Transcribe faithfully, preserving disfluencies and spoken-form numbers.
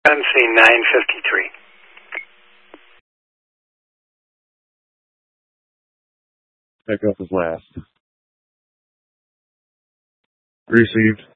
M C nine fifty-three. Pick up is last. Received.